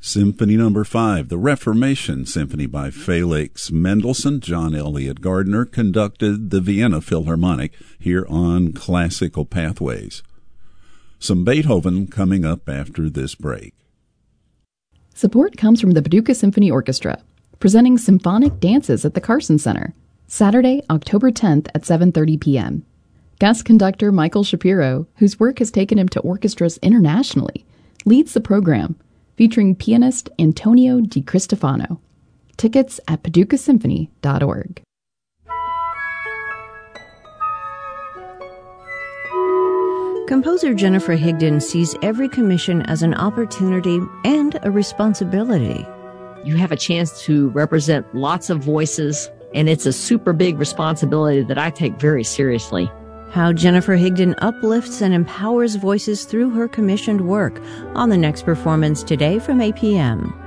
Symphony Number 5, the Reformation Symphony by Felix Mendelssohn. John Elliott Gardner conducted the Vienna Philharmonic here on Classical Pathways. Some Beethoven coming up after this break. Support comes from the Paducah Symphony Orchestra, presenting symphonic dances at the Carson Center, Saturday, October 10th at 7:30 p.m. Guest conductor Michael Shapiro, whose work has taken him to orchestras internationally, leads the program, featuring pianist Antonio Di Cristofano. Tickets at paducahsymphony.org. Composer Jennifer Higdon sees every commission as an opportunity and a responsibility. You have a chance to represent lots of voices, and it's a super big responsibility that I take very seriously. How Jennifer Higdon uplifts and empowers voices through her commissioned work on the next performance today from 8 p.m.